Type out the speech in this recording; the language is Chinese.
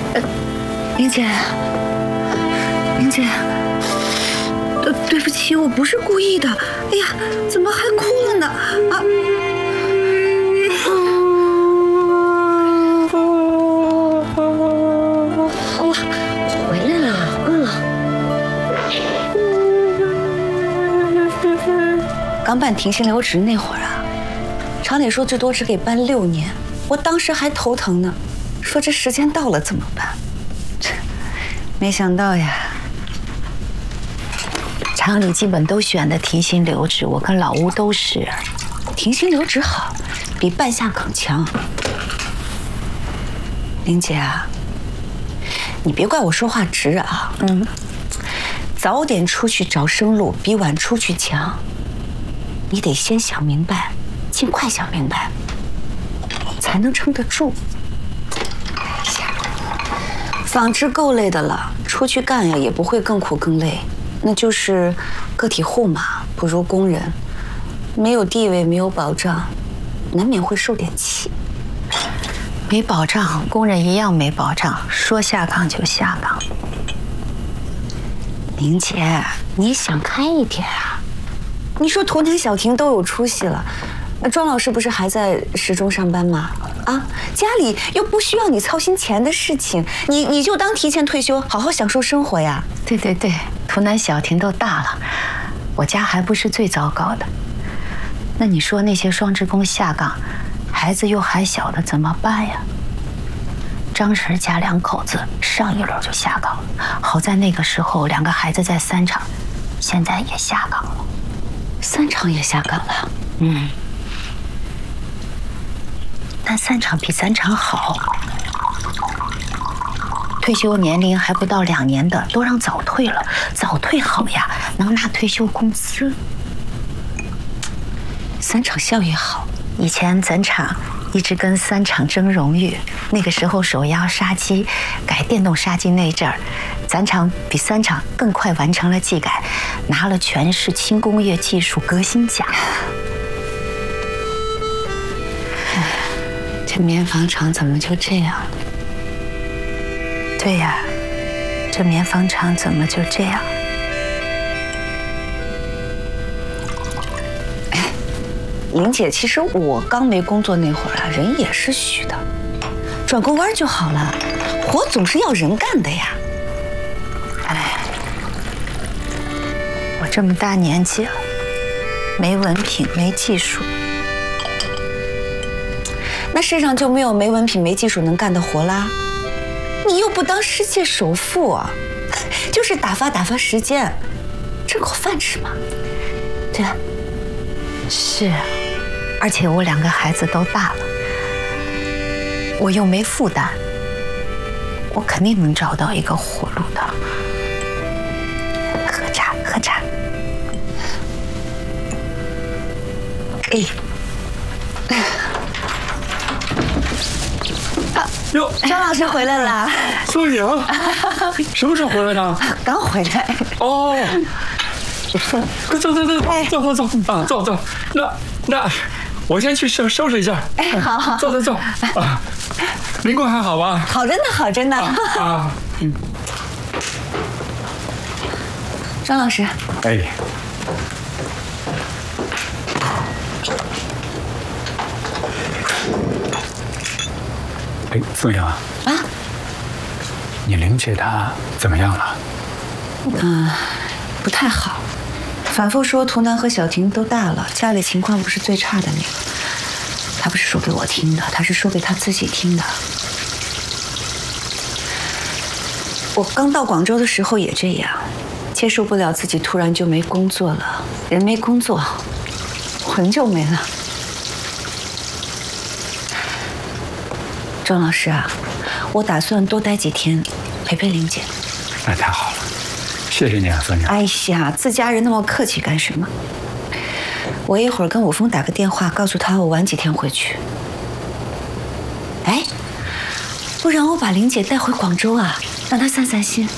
玲姐，玲姐，对不起，我不是故意的。哎呀，怎么还哭了呢？啊！回来了，刚办停薪留职那会儿啊，厂里说最多只给办6年，我当时还头疼呢，说这时间到了怎么办？没想到呀，厂里基本都选的停薪留职，我跟老吴都是。停薪留职好，比办下岗强。玲姐啊，你别怪我说话直啊，早点出去找生路比晚出去强。你得先想明白，尽快想明白，才能撑得住。纺织够累的了，出去干呀也不会更苦更累，那就是个体户嘛，不如工人，没有地位，没有保障，难免会受点气。没保障，工人一样没保障，说下岗就下岗。玲姐，你想开一点啊！你说图腾、小婷都有出息了，庄老师不是还在10中上班吗？啊，家里又不需要你操心钱的事情，你就当提前退休，好好享受生活呀。对，图南、小婷都大了，我家还不是最糟糕的。那你说那些双职工下岗，孩子又还小的怎么办呀？张婶家2口子上一轮就下岗了，好在那个时候2个孩子在3厂，现在也下岗了。3厂也下岗了？但3厂比3厂好，退休年龄还不到2年的都让早退了，早退好呀，能拿退休工资。3厂效益好，以前咱厂一直跟3厂争荣誉，那个时候手摇杀鸡改电动杀鸡那阵儿，咱厂比3厂更快完成了技改，拿了全市轻工业技术革新奖。这棉纺厂怎么就这样？对呀，这棉纺厂怎么就这样？玲姐，其实我刚没工作那会儿啊，人也是虚的，转个弯就好了。活总是要人干的呀。我这么大年纪了，没文凭，没技术。那世上就没有没文凭没技术能干的活啦？你又不当世界首富啊，就是打发时间，挣口饭吃嘛。对吧？是啊，而且我2个孩子都大了，我又没负担，我肯定能找到一个活路的。喝茶。 哟， 张老师回来了。 苏颖，什么时候回来的？ 刚回来。 哦，快走啊，走。那我先去收拾一下。 好。 走啊。林工还好吧？ 好着呢。 啊。 张老师。 宋颖啊，你玲姐她怎么样了？ 不太好，反复说图南和小婷都大了，家里情况不是最差的那个。她不是说给我听的，她是说给她自己听的。我刚到广州的时候也这样，接受不了自己突然就没工作了，人没工作，魂就没了。庄老师啊，我打算多待几天，陪陪玲姐。 那太好了，谢谢你啊，孙女。 哎呀，自家人那么客气干什么？我一会儿跟武峰打个电话，告诉他我晚几天回去。不然我把玲姐带回广州啊，让她散散心。